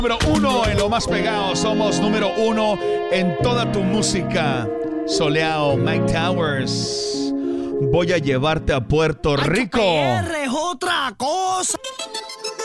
Número uno en lo más pegado. Somos número uno en toda tu música. Soleado, Mike Towers. Voy a llevarte a Puerto Rico. PR es otra cosa.